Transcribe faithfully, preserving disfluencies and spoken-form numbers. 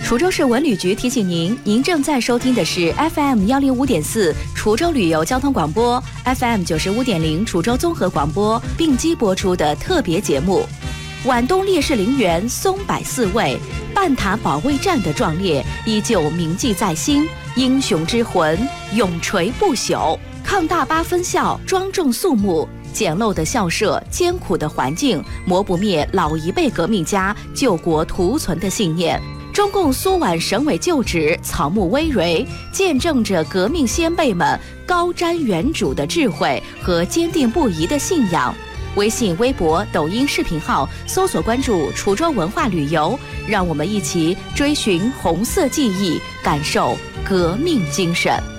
滁州市文旅局提醒您，您正在收听的是 F M 幺零五点四滁州旅游交通广播 ，F M 九十五点零滁州综合广播并机播出的特别节目。皖东烈士陵园松柏四位，半塔保卫战的壮烈依旧铭记在心，英雄之魂永垂不朽。抗大巴分校庄重肃穆，简陋的校舍，艰苦的环境，磨不灭老一辈革命家救国图存的信念。中共苏皖省委旧址草木葳蕤，见证着革命先辈们高瞻远瞩的智慧和坚定不移的信仰。微信、微博、抖音视频号搜索关注滁州文化旅游，让我们一起追寻红色记忆，感受革命精神。